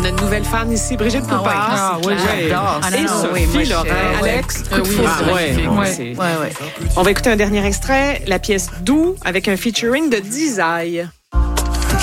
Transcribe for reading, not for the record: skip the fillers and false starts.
a une nouvelle fan ici, Brigitte Poupard. Ah oui, j'adore. Et Sophie Lorrain. Alex, coup de foudre. Ouais. On va écouter un dernier extrait, la pièce Doux avec un featuring de Dizaï.